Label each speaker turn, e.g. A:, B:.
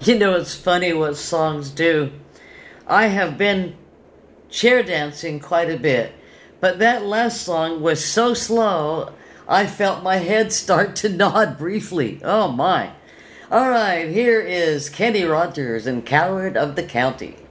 A: You know, it's funny what songs do. I have been chair dancing quite a bit, but that last song was so slow, I felt my head start to nod briefly. Oh my. All right, here is Kenny Rogers and Coward of the County.